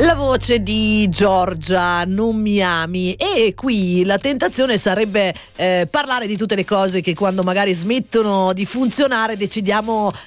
La voce di Giorgia, Non mi ami, e qui la tentazione sarebbe parlare di tutte le cose che quando magari smettono di funzionare decidiamo